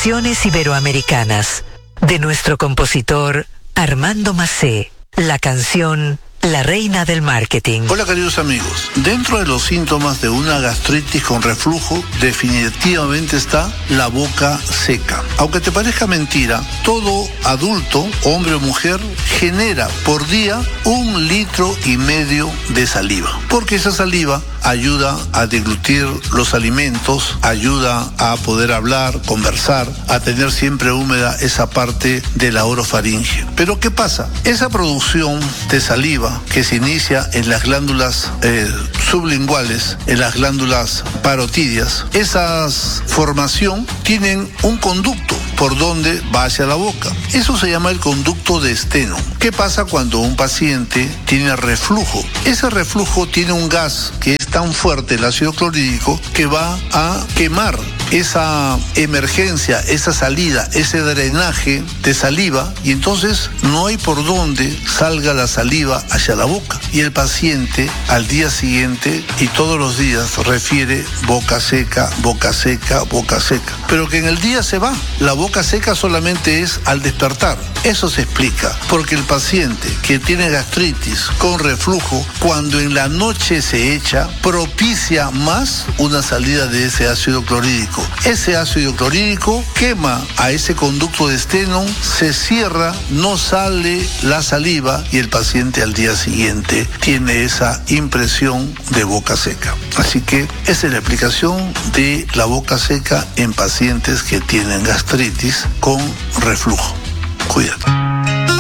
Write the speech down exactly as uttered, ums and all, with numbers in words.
Canciones Iberoamericanas, de nuestro compositor Armando Macé. La canción La Reina del Marketing. Hola queridos amigos, dentro de los síntomas de una gastritis con reflujo definitivamente está la boca seca. Aunque te parezca mentira, todo adulto, hombre o mujer, genera por día un litro y medio de saliva, porque esa saliva ayuda a deglutir los alimentos, ayuda a poder hablar, conversar, a tener siempre húmeda esa parte de la orofaringe. Pero ¿qué pasa? Esa producción de saliva que se inicia en las glándulas eh, sublinguales, en las glándulas parotidias, esa formación tienen un conducto por donde va hacia la boca. Eso se llama el conducto de Steno. ¿Qué pasa cuando un paciente tiene reflujo? Ese reflujo tiene un gas que es tan fuerte, el ácido clorhídrico, que va a quemar esa emergencia, esa salida, ese drenaje de saliva, y entonces no hay por dónde salga la saliva hacia la boca. Y el paciente al día siguiente y todos los días refiere boca seca, boca seca, boca seca. Pero que en el día se va. La boca seca solamente es al despertar. Eso se explica porque el paciente que tiene gastritis con reflujo, cuando en la noche se echa, propicia más una salida de ese ácido clorhídrico. Ese ácido clorhídrico quema a ese conducto de Steno, se cierra, no sale la saliva y el paciente al día siguiente tiene esa impresión de boca seca. Así que esa es la explicación de la boca seca en pacientes que tienen gastritis con reflujo. Cuídate.